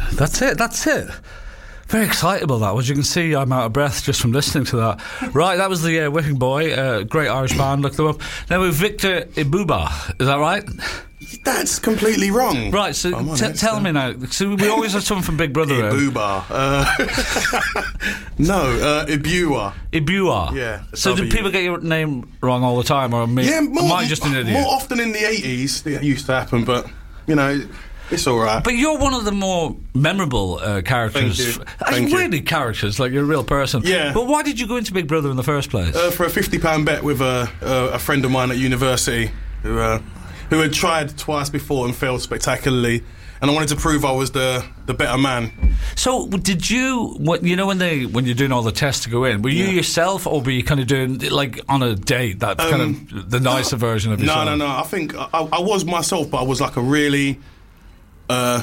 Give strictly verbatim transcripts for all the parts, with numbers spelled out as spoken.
That's it, that's it. Very excitable, that was. You can see I'm out of breath just from listening to that. Right, that was the uh, Whipping Boy, uh, great Irish band, look them up. Now with Victor Ibuba, is that right? That's completely wrong. Right, so t- tell me now. So we always have someone from Big Brother. Ibuba. Uh, no, uh, Ibua. Ibua. Yeah. So do people get your name wrong all the time, or me? Yeah, more, am I just an idiot? More often in the eighties, it used to happen, but you know. It's all right. But you're one of the more memorable uh, characters. Thank you. Thank really you. characters, like you're a real person. Yeah. But why did you go into Big Brother in the first place? Uh, for a fifty pound bet with a, a, a friend of mine at university who uh, who had tried twice before and failed spectacularly. And I wanted to prove I was the, the better man. So, did you, what, you know, when they when you're doing all the tests to go in, were you yeah. yourself, or were you kind of doing, like, on a date, that um, kind of the nicer no, version of yourself? No, no, no. I think I, I was myself, but I was like a really uh,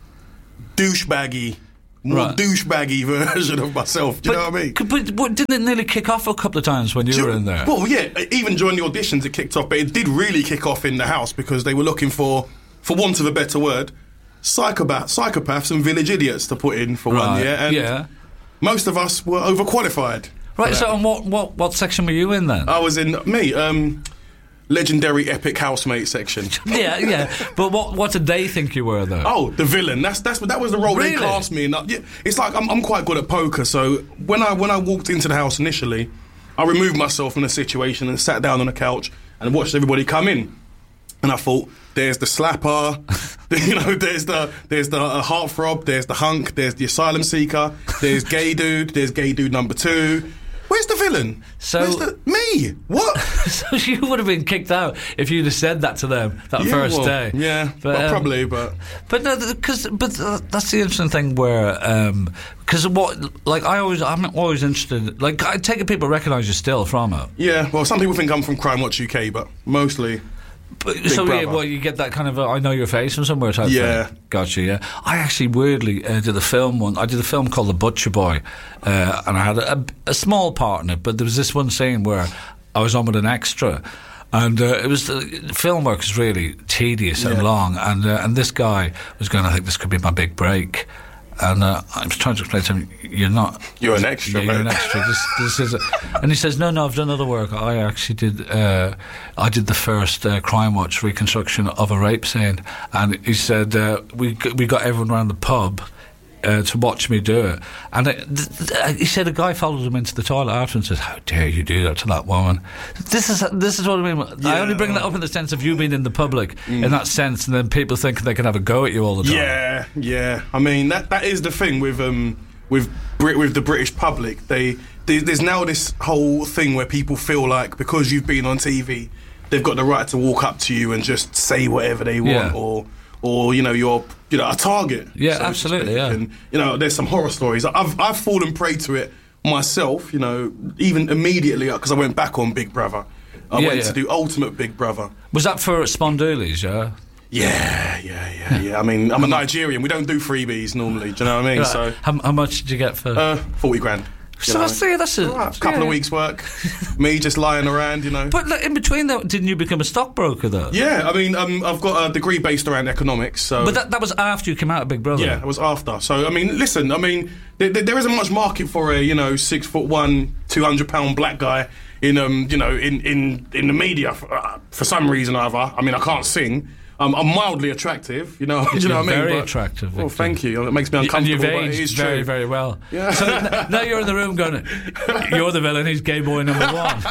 douchebaggy, more right. douchebaggy version of myself. Do you but, know what I mean? But, but didn't it nearly kick off a couple of times when you Do were you, in there? Well, yeah. Even during the auditions, it kicked off, but it did really kick off in the house because they were looking for, for want of a better word, psychopath, psychopaths and village idiots to put in for right. one year. And yeah. most of us were overqualified. Right. So, and what, what what section were you in then? I was in me. Um, Legendary epic housemate section. yeah, yeah. But what what did they think you were though? Oh, the villain. That's that's that was the role really? they cast me in. Yeah, it's like I'm I'm quite good at poker. So when I when I walked into the house initially, I removed myself from the situation and sat down on the couch and watched everybody come in. And I thought, there's the slapper, you know, there's the there's the uh, heartthrob, there's the hunk, there's the asylum seeker, there's gay dude, there's gay dude number two. Where's the villain? So Where's the, me? What? So you would have been kicked out if you'd have said that to them that yeah, first well, day. Yeah, but, well, um, probably, but but no, because but uh, that's the interesting thing where because um, what like I always I'm always interested. Like I take it people recognise you still from it. Yeah, well, some people think I'm from Crime Watch U K, but mostly. But, Big so brother. yeah, well, you get that kind of a, I know your face from somewhere type yeah. thing. Gotcha. Yeah, I actually weirdly uh, did a film one. I did a film called The Butcher Boy, uh, and I had a, a small part in it. But there was this one scene where I was on with an extra, and uh, it was the film work was really tedious yeah. and long. And uh, and this guy was going, I think this could be my big break. And uh, I was trying to explain to him, you're not... You're an extra, yeah, mate. You're an extra. This, this is a, and he says, no, no, I've done other work. I actually did... Uh, I did the first uh, Crime Watch reconstruction of a rape scene. And he said, uh, we we got everyone around the pub uh, to watch me do it. And it, th- th- he said a guy followed him into the toilet after and says, how dare you do that to that woman? This is this is what I mean. Yeah. I only bring that up in the sense of you being in the public, mm. in that sense, and then people think they can have a go at you all the time. Yeah, yeah. I mean, that that is the thing with um with Brit- with the British public. They there's now this whole thing where people feel like because you've been on T V, they've got the right to walk up to you and just say whatever they want, yeah. or or you know you're you know a target. Yeah, so absolutely. Yeah, and you know there's some horror stories. I've I've fallen prey to it myself. You know, even immediately because I went back on Big Brother. I yeah, went yeah. to do Ultimate Big Brother. Was that for Spondoolies? Yeah. Yeah, yeah, yeah, yeah. I mean, I'm a Nigerian. We don't do freebies normally. Do you know what I mean? Right. So, how, how much did you get for? Uh, forty grand. So that's the, that's a right, couple yeah. of weeks' work. Me just lying around, you know. But like, in between that, didn't you become a stockbroker though? Yeah, I mean, um, I've got a degree based around economics. So, but that that was after you came out of Big Brother. Yeah, it was after. So, I mean, listen, I mean, there, there isn't much market for a you know six foot one, two hundred pound black guy in um you know in in in the media for, uh, for some reason or other. I mean, I can't sing. Um, I'm mildly attractive, you know. Do you know what I mean? Very but, attractive. Well, Victor. thank you. It makes me uncomfortable. And you've but aged it is very, true. very well. Yeah. So n- now you're in the room going, "You're the villain. He's gay boy number one."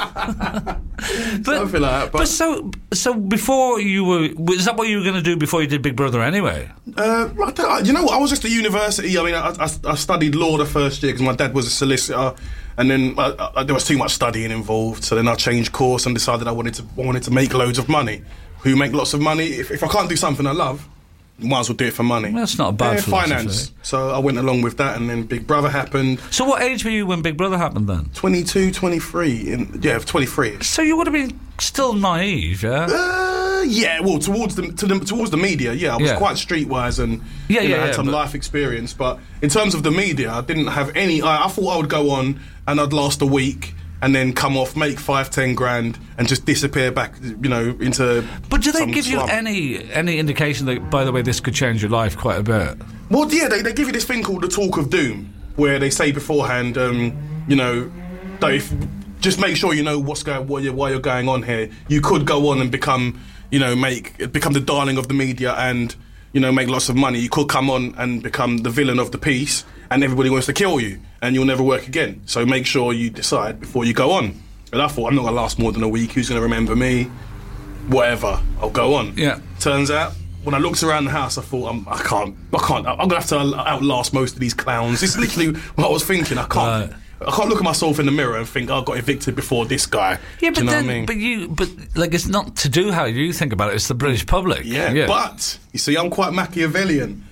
but, Something like that. But, but so, so before you were, was that what you were going to do before you did Big Brother anyway? Uh, I don't- you know what? I was just at university. I mean, I, I, I studied law the first year because my dad was a solicitor, and then I, I, there was too much studying involved. So then I changed course and decided I wanted to I wanted to make loads of money. Who make lots of money? If, if I can't do something I love, might as well do it for money. Well, that's not a bad yeah, philosophy. finance. So I went along with that, and then Big Brother happened. So what age were you when Big Brother happened then? twenty-two, twenty-three. In, yeah, twenty-three. So you would have been still naive, yeah? Uh, yeah, well, towards the, to the towards the media, yeah, I was Yeah. quite streetwise and Yeah, you know, yeah, had yeah, some but- life experience. But in terms of the media, I didn't have any. I, I thought I would go on and I'd last a week and then come off, make five, ten grand, and just disappear back, you know, into. But do they some give you slump. any any indication that, by the way, this could change your life quite a bit? Well, yeah, they, they give you this thing called the talk of doom, where they say beforehand, um, you know, that if, just make sure you know what's going, what you're, why you're going on here. You could go on and become, you know, make become the darling of the media and, you know, make lots of money. You could come on and become the villain of the piece, and everybody wants to kill you, and you'll never work again. So make sure you decide before you go on. And I thought, I'm not going to last more than a week. Who's going to remember me? Whatever, I'll go on. Yeah. Turns out, when I looked around the house, I thought, I'm, I can't, I can't, I'm going to have to outlast most of these clowns. It's literally what I was thinking. I can't. Right. I can't look at myself in the mirror and think, oh, I got evicted before this guy. Yeah, but do you know then, what I mean? but you, but like, it's not to do how you think about it. It's the British public. Yeah, yeah. But you see, I'm quite Machiavellian.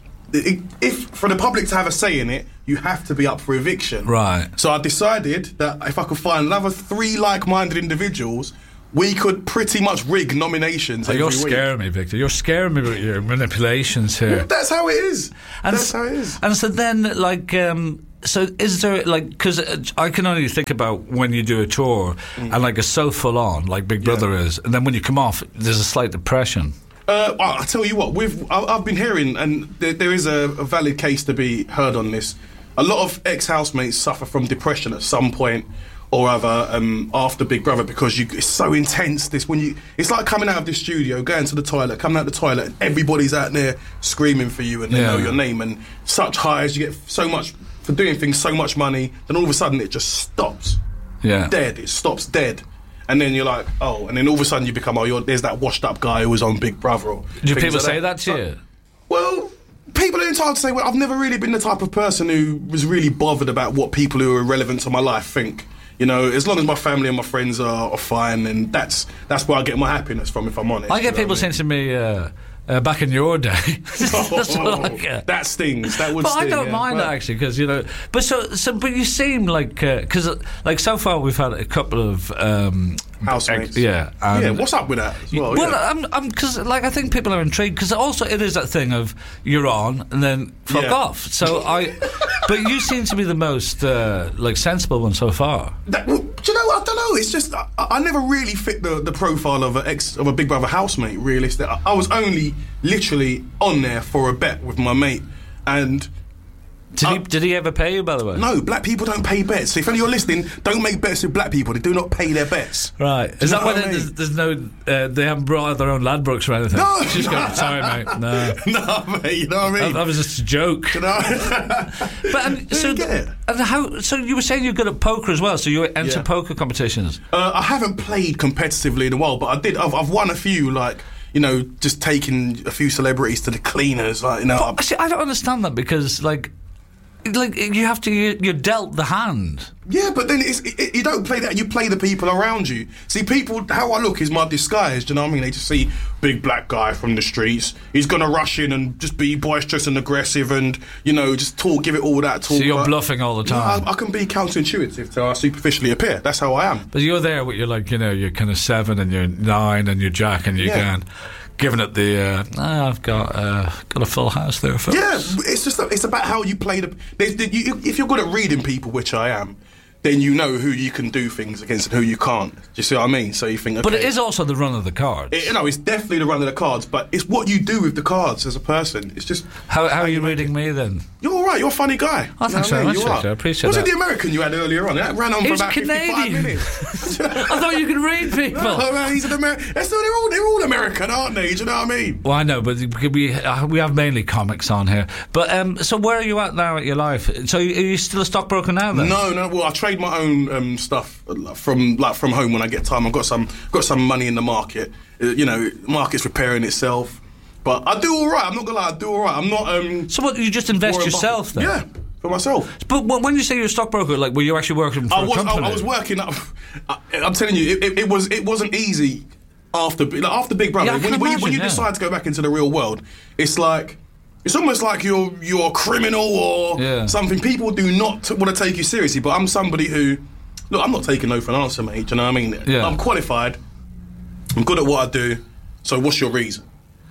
If for the public to have a say in it, you have to be up for eviction. Right. So I decided that if I could find another three like-minded individuals, we could pretty much rig nominations. Oh, every you're week. scaring me, Victor. You're scaring me with your manipulations here. Well, that's how it is. And that's how it is. And so then, like. Um, So is there, like, because I can only think about when you do a tour mm. and, like, it's so full on, like Big Brother yeah. is, and then when you come off, there's a slight depression. Uh, well, I tell you what, we've, I've been hearing, and there, there is a, a valid case to be heard on this. A lot of ex-housemates suffer from depression at some point or other um, after Big Brother because you, it's so intense. This when you, it's like coming out of the studio, going to the toilet, coming out the toilet, and everybody's out there screaming for you and they yeah. know your name, and such highs, you get so much. For doing things, so much money, then all of a sudden it just stops. Yeah. Dead. It stops dead. And then you're like, oh, and then all of a sudden you become, oh, you're, there's that washed up guy who was on Big Brother. Or do people like say that, that to you? Well, people are entitled to say, well, I've never really been the type of person who was really bothered about what people who are relevant to my life think. You know, as long as my family and my friends are, are fine, and that's that's where I get my happiness from, if I'm honest. I get people saying to me, uh, Uh, back in your day, that's oh, what I get. That stings. That would. But sting, I don't yeah. mind well, that actually, because you know. But so, so, but you seem like because, uh, like, so far we've had a couple of um, housemates. Ex- yeah, yeah. What's up with that? As well, well yeah. I'm, I'm, because like I think people are intrigued because also it is that thing of you're on and then fuck yeah. off. So I, but you seem to be the most uh, like sensible one so far. That, well, do you know? I don't know. It's just I, I never really fit the, the profile of a ex of a Big Brother housemate. Realistic. I, I was only literally on there for a bet with my mate, and did he, uh, did he ever pay you, by the way? No, black people don't pay bets. So if any of you are listening, don't make bets with black people. They do not pay their bets. Right. Is that why there's, there's no... Uh, they haven't brought out their own Ladbrokes or anything? No. She's no. going, sorry, mate. No. No, mate. You know what I mean? That, that was just a joke. You know? But um, so, and how, so you were saying you're good at poker as well, so you enter yeah. poker competitions? Uh, I haven't played competitively in a while, but I did. I've, I've won a few, like... You know, just taking a few celebrities to the cleaners, like you know. But, see, I don't understand that because, like, like you have to, you're dealt the hand. Yeah, but then it's, it, you don't play that. You play the people around you. See, people. How I look is my disguise. Do you know what I mean? They just see big black guy from the streets. He's gonna rush in and just be boisterous and aggressive, and you know, just talk, give it all that talk. So you're bluffing all the time. No, I, I can be counterintuitive to how I superficially appear. That's how I am. But you're there with you're like you know you're kind of seven and you're nine and you're Jack and you're yeah. going. Giving it the, uh, oh, I've got uh, got a full house there, folks. Yeah, it's just it's about how you play the. You, if you're good at reading people, which I am, then you know who you can do things against and who you can't. Do you see what I mean? So you think, okay. But it is also the run of the cards. It, you know, it's definitely the run of the cards, but it's what you do with the cards as a person. It's just how, how, how are you reading it. me then? You're all right. You're a funny guy. Oh, thanks very much, Victor. I appreciate was that. Was it the American you had earlier on? That ran on he for was about Canadian. fifty-five minutes. I thought you could read people. No, man, he's an American. They're all they're all American, aren't they? Do you know what I mean? Well, I know, but we uh, we have mainly comics on here. But um, so where are you at now at your life? So are you still a stockbroker now? Then? No, no. Well, I trade my own um, stuff from like from home when I get time. I've got some got some money in the market. Uh, you know, market's repairing itself. But I do all right. I'm not gonna lie. I do all right. I'm not. Um, so what? You just invest Warren yourself Buffett. then? Yeah, for myself. But when you say you're a stockbroker, like were you actually working for I a was, company? I, I was working. I, I'm telling you, it, it, it was it wasn't easy after like, after Big Brother. Yeah, when, imagine, when, you, when you yeah. decide to go back into the real world, it's like. It's almost like you're you're a criminal or yeah. something. People do not t- want to take you seriously. But I'm somebody who, look, I'm not taking no for an answer, mate. Do you know what I mean? Yeah. I'm qualified. I'm good at what I do. So what's your reason?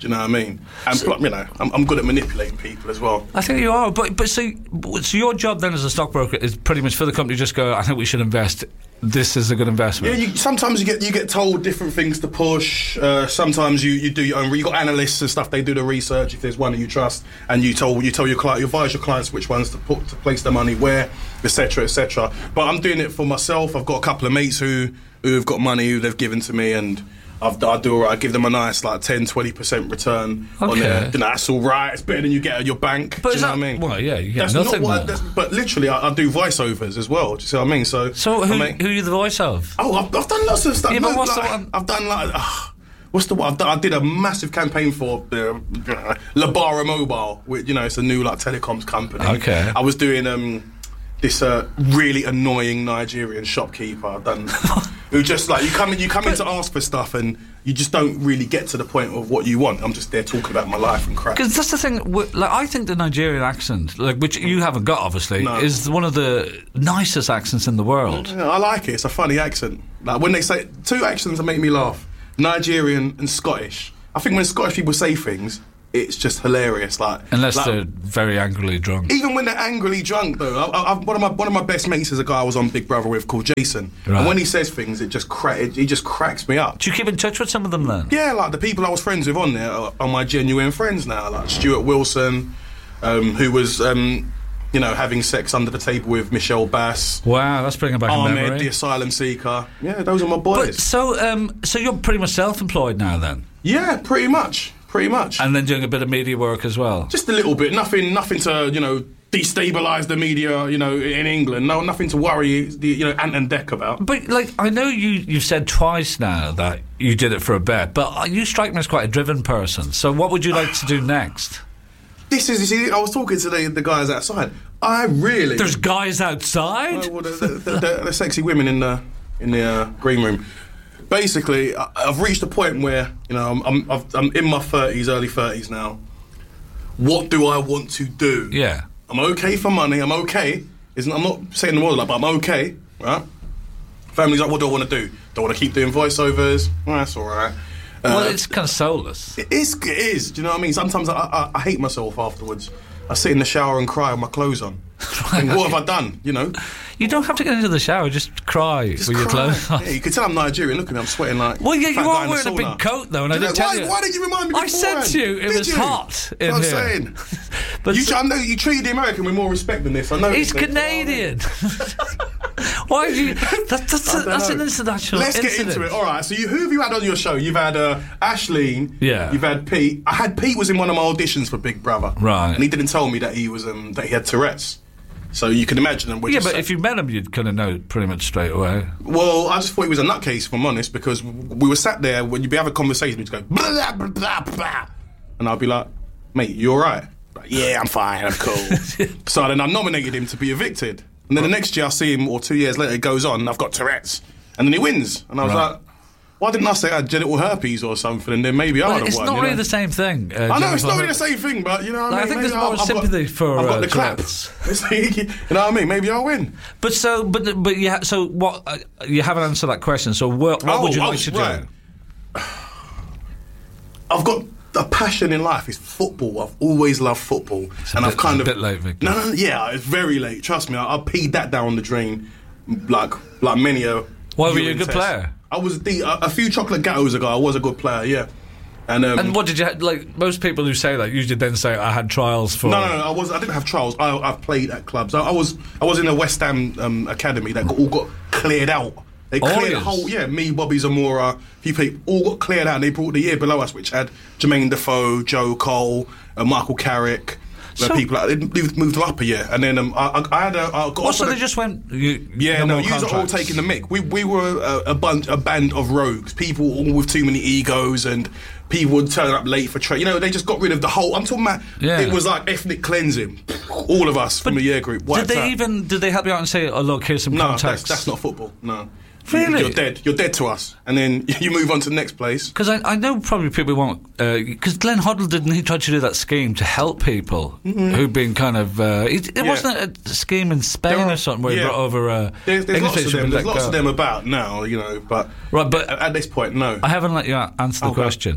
Do you know what I mean? And so, you know, I'm, I'm good at manipulating people as well. I think you are, but but so so your job then as a stockbroker is pretty much for the company to just go, I think we should invest. This is a good investment. Yeah, you, sometimes you get you get told different things to push. Uh, sometimes you, you do your own. You got analysts and stuff. They do the research. If there's one that you trust, and you tell you tell your client, you advise your clients which ones to put to place their money where, et cetera, et cetera. But I'm doing it for myself. I've got a couple of mates who who have got money who they've given to me, and I've, I do all right. I give them a nice like ten, twenty percent return okay. on there. You know, that's all right. It's better than you get at your bank. But do you know that, what I mean? Well, yeah, you get that's nothing. Not what I, that's, but literally, I, I do voiceovers as well. Do you see what I mean? So, so who, I mean, who are you the voice of? Oh, I've, I've done lots of stuff. Yeah, but no, what's like, the one? I've done like. Uh, What's the one? I've done, I did a massive campaign for uh, Labara Mobile, which, you know, it's a new like telecoms company. Okay. I was doing um, this uh, really annoying Nigerian shopkeeper. I've done who just like you come in, you come in to ask for stuff, and you just don't really get to the point of what you want. I'm just there talking about my life and crap. Because that's the thing. Like, I think the Nigerian accent, like which you haven't got, obviously, No. is one of the nicest accents in the world. Yeah, I like it. It's a funny accent. Like when they say two accents that make me laugh: Nigerian and Scottish. I think when Scottish people say things, it's just hilarious. Like Unless like, they're very angrily drunk. even when they're angrily drunk, though. I, I, one of my one of my best mates is a guy I was on Big Brother with called Jason, Right. and when he says things, it just cra- it, he just cracks me up. Do you keep in touch with some of them then? Yeah, like the people I was friends with on there are, are my genuine friends now. Like Stuart Wilson, um, who was um, you know having sex under the table with Michelle Bass. Wow, that's bringing back a Ahmed, memory. the asylum seeker. Yeah, those are my boys. But so, um, so you're pretty much self-employed now then, Yeah, pretty much, pretty much. and then doing a bit of media work as well. Just a little bit. Nothing, nothing to you know destabilise the media. You know, in England, no, nothing to worry the you know Ant and Dec about. But like, I know you you've said twice now that you did it for a bet, but you strike me as quite a driven person. So, what would you like to do next? This is, you see, I was talking to the, the guys outside. I really. There's guys outside. Oh, well, the, the, the, the, the sexy women in the in the uh, green room. Basically, I, I've reached a point where you know I'm I'm, I've, I'm in my thirties, early thirties now. What do I want to do? Yeah. I'm okay for money. I'm okay. Isn't I'm not saying the world like, but I'm okay, right? Family's like, what do I want to do? Do I want to keep doing voiceovers? Well, that's all right. Uh, Well, it's kind of soulless. It is. It is. Do you know what I mean? Sometimes I, I, I hate myself afterwards. I sit in the shower and cry with my clothes on. Think, what have I done? You know. You don't have to get into the shower; just cry Just with your cry. clothes on. Yeah, you can tell I'm Nigerian. Look at me, I'm sweating like. Well, yeah, you fat guy are in the wearing a big sauna. coat though, and I Do you didn't know- tell why, you. Why didn't you remind me? I said beforehand? to you it Did was you? hot in That's here. what I'm saying. But you, so- I know you treated the American with more respect than this. I know. He's this. Canadian. Why do you? That, that's I a, don't that's know. an international Let's incident. get into it. All right. So you, who have you had on your show? You've had uh, Ashleen. Yeah. You've had Pete. I had Pete was in one of my auditions for Big Brother. Right. And he didn't tell me that he was um, that he had Tourette's. So you can imagine them. Yeah, but if you met him, you'd kind of know pretty much straight away. Well, I just thought he was a nutcase, if I'm honest, because we were sat there when you'd be having a conversation, you'd go blah, blah, blah, blah, and I'd be like, "Mate, you all right?" Like, yeah, I'm fine. I'm cool. So then I nominated him to be evicted, and then the next year I see him, or two years later, it goes on, and I've got Tourette's, and then he wins, and I was Right. like, "Why didn't I say I had genital herpes or something?" And then maybe I Well, would have it's won. not you really know? the same thing. Uh, I know it's Jennifer not really Hur- the same thing, but you know, what Like, I I mean, think maybe there's more I've got- sympathy for, I've got uh, the clap. Tourette's. you know what I mean? Maybe I'll win. But so, but but yeah. So what? Uh, you haven't answered that question. So what, what Oh, would you oh, like to right. do? I've got a passion in life is football. I've always loved football, a and bit- I've kind it's a of bit late, Victor. No, no, no, yeah, it's very late. Trust me, I, I peed that down the drain, like like many a. Why were you a urine good test. player? I was the, a, a few chocolate gatos ago. I was a good player, yeah. And, um, And what did you ha- like? Most people who say that usually then say I had trials for. no, no, no. I was. I didn't have trials. I, I've played at clubs. I, I was. I was in a West Ham um, academy that got, all got cleared out. They Oh, cleared the yes. whole. Yeah, me, Bobby Zamora, few people all got cleared out. And they brought the year below us, which had Jermaine Defoe, Joe Cole, uh, Michael Carrick. So- So, people like, they moved, moved them up a year, and then um, I, I, I had a. I got What? So offered they a- just went. You, yeah, no no, more you are all contracts. taking the mick. We we were a, a bunch, a band of rogues, people all with too many egos, and people would turn up late for training. You know, they just got rid of the whole. I'm talking about. Yeah. It was like ethnic cleansing. All of us from the year group. Did wiped they out. even? Did they help you out and say, "Oh, look, here's some No, contacts"? that's, that's not football. No. Really? You're dead. You're dead to us. And then you move on to the next place. Because I, I know probably people won't. Because Glenn Hoddle didn't he try to do that scheme to help people who've been kind of. Uh, it it Mm-hmm. Yeah. wasn't a scheme in Spain There are- or something where he yeah. brought over. Uh, There's, there's English lots of people them. There's let lots go. of them about now, you know. But Right, but- at, at this point, no. I haven't let you a- answer the Okay. question.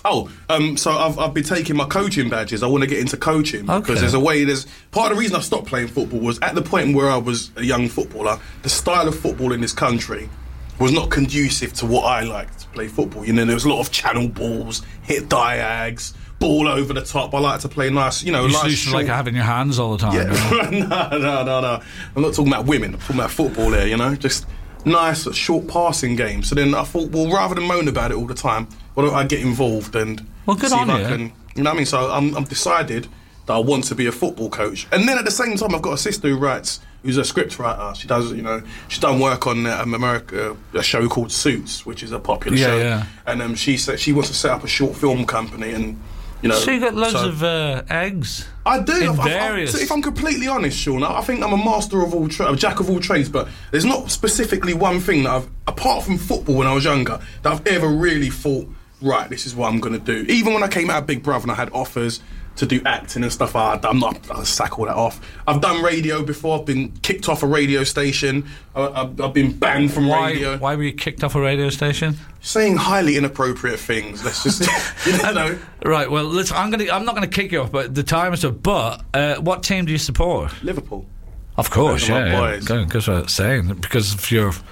Oh, um, so I've I've been taking my coaching badges. I want to get into coaching because Okay. there's a way. There's part of the reason I stopped playing football was at the point where I was a young footballer. The style of football in this country was not conducive to what I liked to play football. You know, there was a lot of channel balls, hit diags, ball over the top. I like to play nice, you know, You nice used to short. like having your hands all the time. Yeah, you know? no, no, no, no. I'm not talking about women. I'm talking about football there. You know, just nice short passing games. So then I thought, well, rather than moan about it all the time, why don't I get involved and Well, good see on if I you. can, you know what I mean? So I'm, I'm decided that I want to be a football coach. And then at the same time, I've got a sister who writes, who's a script writer. She does, you know, she's done work on uh, um, America, a show called Suits, which is a popular Yeah, show. yeah. And um, she said she wants to set up a short film company, and you know. So you got loads so- of uh, eggs. I do. In I've- I've- various- so if I'm completely honest, Sean, I I think I'm a master of all, tra- a jack of all trades. But there's not specifically one thing that I've, apart from football when I was younger, that I've ever really thought, right, this is what I'm going to do. Even when I came out of Big Brother and I had offers to do acting and stuff, I, I'm not. I sack all that off. I've done radio before. I've been kicked off a radio station. I, I've, I've been banned from Why, radio. why were you kicked off a radio station? Saying highly inappropriate things. Let's just, you know. Right. Well, listen, I'm gonna. I'm not gonna kick you off, but the time is up. But uh, what team do you support? Liverpool. Of course, Those are my yeah. boys. yeah. Go- Goes without saying because of your